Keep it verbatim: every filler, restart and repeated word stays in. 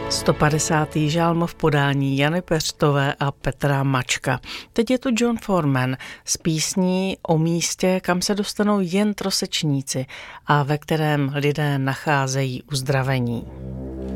sto padesátý žálm v podání Jany Peřtové a Petra Mačka. Teď je tu Jon Foreman s písní o místě, kam se dostanou jen trosečníci a ve kterém lidé nacházejí uzdravení.